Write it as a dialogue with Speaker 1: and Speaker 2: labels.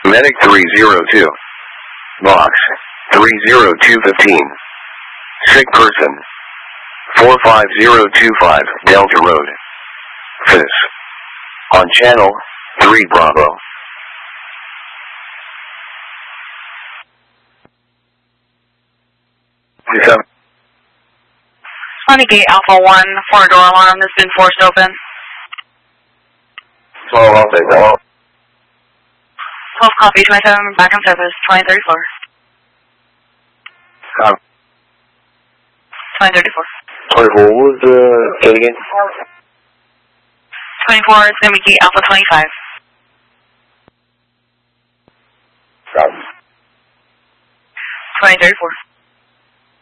Speaker 1: Medic 302. Box 30215. Sick person. 45025 Delta Road. FIS. On channel 3 Bravo.
Speaker 2: Gate Alpha 1, 4-door alarm has been forced open.
Speaker 1: 12, I'll take that.
Speaker 2: 12 copy, 27, back on service, 2034. 2034.
Speaker 1: 24, what was the date again?
Speaker 2: 24 is going to be Gate Alpha 25. 2034.